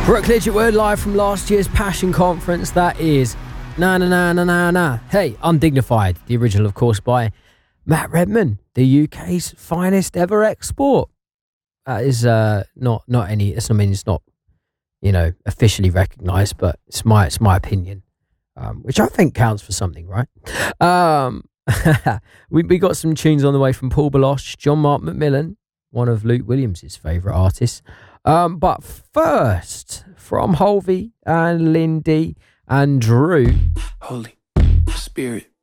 Brooke Lidgetwood live from last year's Passion Conference. That is Na Na Na Na Na Na. Hey, Undignified. The original, of course, by Matt Redman, the UK's finest ever export. That is not any. It's, I mean, it's not, you know, officially recognised, but it's my opinion, which I think counts for something, right? We got some tunes on the way from Paul Baloche, John Mark McMillan, one of Luke Williams' favourite artists. But first, from Holvey and Lindy and Drew. Holy Spirit,